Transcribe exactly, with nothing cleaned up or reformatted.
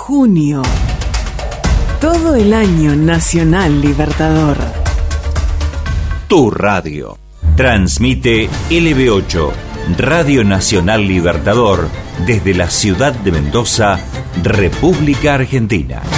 Junio. Todo el año Nacional Libertador. Tu radio. Transmite L B ocho, Radio Nacional Libertador, desde la ciudad de Mendoza, República Argentina.